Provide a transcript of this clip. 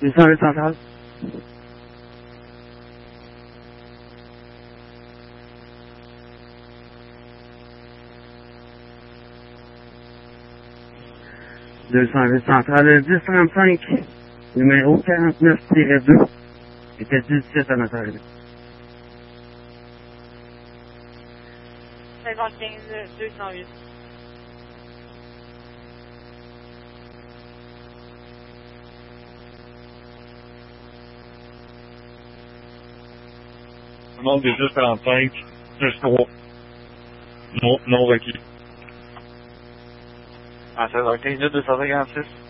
208 centrale. Centrale 1035, numéro 49-2, était 17 à notre arrivée. 55 208. Demande des 1035, plus 3. Non requis. En 16h15, 256.